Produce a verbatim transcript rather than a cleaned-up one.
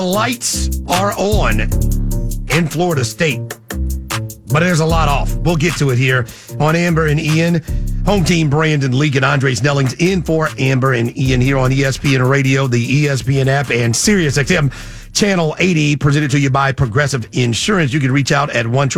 lights are on in Florida State, but there's a lot off. We'll get to it here on Amber and Ian. Home team Brandon Leak and Andre Snellings in for Amber and Ian here on E S P N Radio, the E S P N app, and Sirius X M Channel eighty, presented to you by Progressive Insurance. You can reach out at one